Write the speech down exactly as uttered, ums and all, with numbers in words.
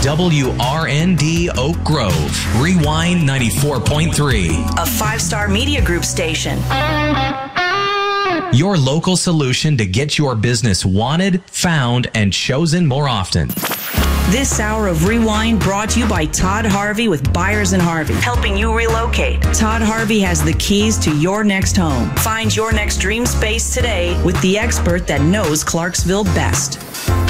W R N D Oak Grove. Rewind ninety-four point three. A five-star media group station. Your local solution to get your business wanted, found, and chosen more often. This hour of Rewind brought to you by Todd Harvey with Byers and Harvey, helping you relocate. Todd Harvey has the keys to your next home. Find your next dream space today with the expert that knows Clarksville best.